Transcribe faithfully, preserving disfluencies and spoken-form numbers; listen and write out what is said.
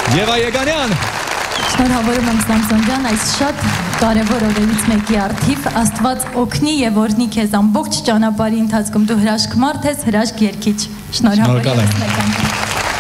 Եվա Եգանյան։ Շնորհավորում եմ Սամսոն ջան, այս շատ կարևոր օրերից մեկի առթիվ, Աստված օգնի եւ օրհնի քեզ ամբողջ ճանապարհի ընթացքում, դու հրաշք մարդ ես, հրաշք երգիչ։ Շնորհավորում եմ։